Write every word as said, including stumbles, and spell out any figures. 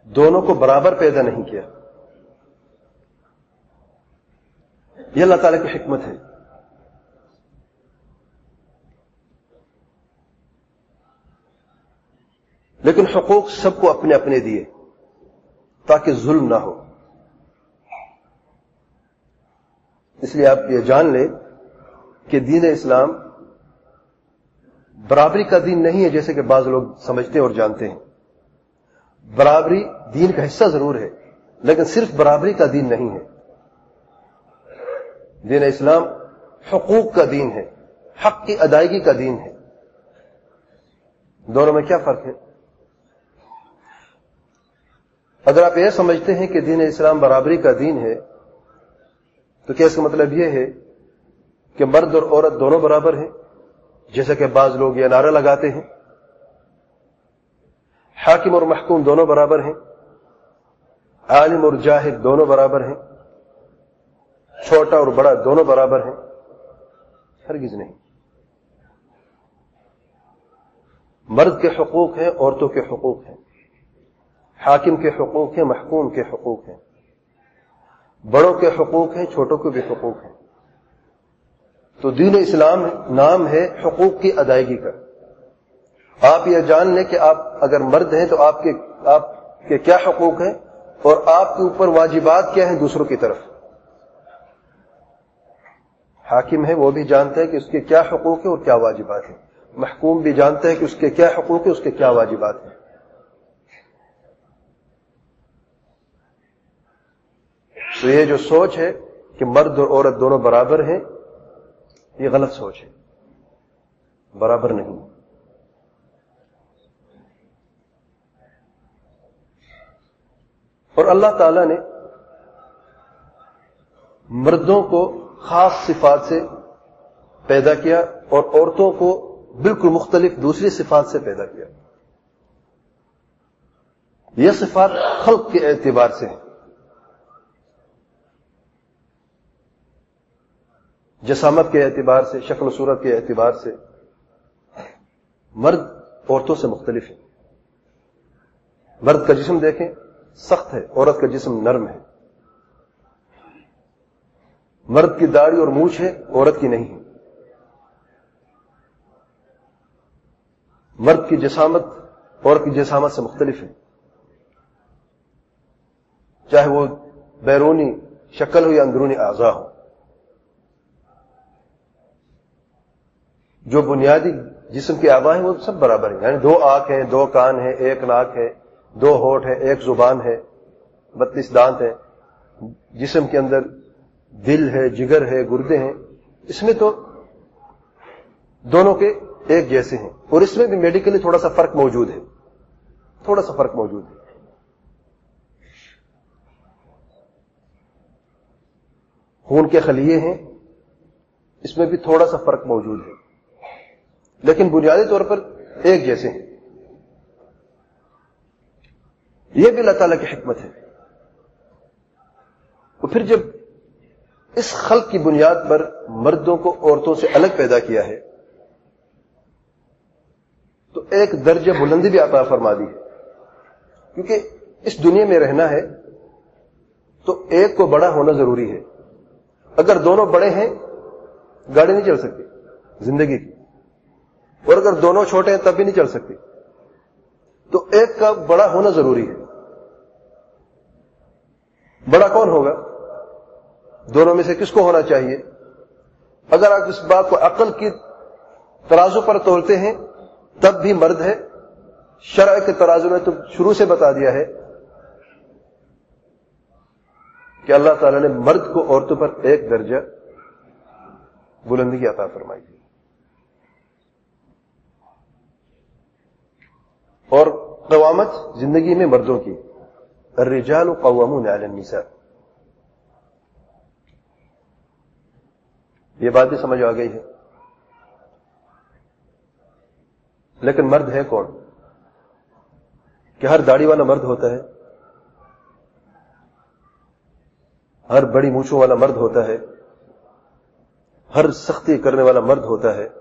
دونوں کو برابر پیدا نہیں کیا. یہ اللہ تعالیٰ کی حکمت ہے. لیکن حقوق سب کو اپنے اپنے دیے تاکہ ظلم نہ ہو. اس لیے آپ یہ جان لیں کہ دین اسلام برابری کا دین نہیں ہے جیسے کہ بعض لوگ سمجھتے ہیں اور جانتے ہیں. برابری دین کا حصہ ضرور ہے لیکن صرف برابری کا دین نہیں ہے. دین اسلام حقوق کا دین ہے، حق کی ادائیگی کا دین ہے. دونوں میں کیا فرق ہے؟ اگر آپ یہ سمجھتے ہیں کہ دین اسلام برابری کا دین ہے تو کیا اس کا مطلب یہ ہے کہ مرد اور عورت دونوں برابر ہیں، جیسا کہ بعض لوگ یہ نعرہ لگاتے ہیں؟ حاکم اور محکوم دونوں برابر ہیں، عالم اور جاہل دونوں برابر ہیں، چھوٹا اور بڑا دونوں برابر ہیں؟ ہرگز نہیں. مرد کے حقوق ہیں، عورتوں کے حقوق ہیں، حاکم کے حقوق ہیں، محکوم کے حقوق ہیں، بڑوں کے حقوق ہیں، چھوٹوں کے بھی حقوق ہیں. تو دین اسلام نام ہے حقوق کی ادائیگی کا. آپ یہ جان لیں کہ آپ اگر مرد ہیں تو آپ کے آپ کے کیا حقوق ہیں اور آپ کے اوپر واجبات کیا ہیں دوسروں کی طرف. حاکم ہے وہ بھی جانتا ہے کہ اس کے کیا حقوق ہیں اور کیا واجبات ہیں، محکوم بھی جانتا ہے کہ اس کے کیا حقوق ہیں، اس کے کیا واجبات ہیں. تو یہ جو سوچ ہے کہ مرد اور عورت دونوں برابر ہیں، یہ غلط سوچ ہے. برابر نہیں. اور اللہ تعالی نے مردوں کو خاص صفات سے پیدا کیا اور عورتوں کو بالکل مختلف دوسری صفات سے پیدا کیا. یہ صفات خلق کے اعتبار سے ہیں. جسامت کے اعتبار سے، شکل و صورت کے اعتبار سے مرد عورتوں سے مختلف ہے. مرد کا جسم دیکھیں سخت ہے، عورت کا جسم نرم ہے. مرد کی داڑھی اور مونچھ ہے، عورت کی نہیں ہے. مرد کی جسامت عورت کی جسامت سے مختلف ہے، چاہے وہ بیرونی شکل ہو یا اندرونی اعضاء ہو. جو بنیادی جسم کے اعضاء ہیں وہ سب برابر ہیں، یعنی دو آنکھ ہیں، دو کان ہیں، ایک ناک ہے، دو ہونٹ ہے، ایک زبان ہے، بتیس دانت ہیں. جسم کے اندر دل ہے، جگر ہے، گردے ہیں. اس میں تو دونوں کے ایک جیسے ہیں. اور اس میں بھی میڈیکلی تھوڑا سا فرق موجود ہے، تھوڑا سا فرق موجود ہے. خون کے خلیے ہیں، اس میں بھی تھوڑا سا فرق موجود ہے، لیکن بنیادی طور پر ایک جیسے ہیں. یہ بھی اللہ تعالیٰ کی حکمت ہے. اور پھر جب اس خلق کی بنیاد پر مردوں کو عورتوں سے الگ پیدا کیا ہے تو ایک درجہ بلندی بھی عطا فرما دی ہے. کیونکہ اس دنیا میں رہنا ہے تو ایک کو بڑا ہونا ضروری ہے. اگر دونوں بڑے ہیں گاڑی نہیں چل سکتی زندگی کی، اور اگر دونوں چھوٹے ہیں تب بھی نہیں چل سکتی. تو ایک کا بڑا ہونا ضروری ہے. بڑا کون ہوگا؟ دونوں میں سے کس کو ہونا چاہیے؟ اگر آپ اس بات کو عقل کی ترازو پر تولتے ہیں تب بھی مرد ہے. شرع کے ترازو نے تو شروع سے بتا دیا ہے کہ اللہ تعالی نے مرد کو عورتوں پر ایک درجہ بلندی کی عطا فرمائی ہے. اور قوامت زندگی میں مردوں کی، الرجال قوامون علی النساء. یہ بات بھی سمجھ آ گئی ہے. لیکن مرد ہے کون؟ کہ ہر داڑھی والا مرد ہوتا ہے، ہر بڑی مونچھوں والا مرد ہوتا ہے، ہر سختی کرنے والا مرد ہوتا ہے.